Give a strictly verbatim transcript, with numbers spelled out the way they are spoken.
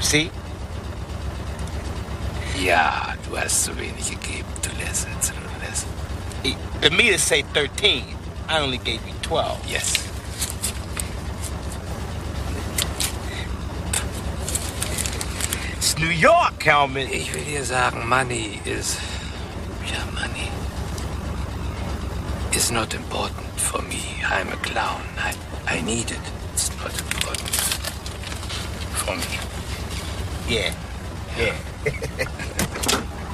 See? Ja, du hast zu wenig gegeben. Du lässt es, du lässt. The meters say thirteen. I only gave you twelve. Yes. It's New York, Helmet. Ich will dir sagen, money is... Ja, money is not important for me. I'm a clown. I, I need it. It's not important for me. Yeah. Yeah.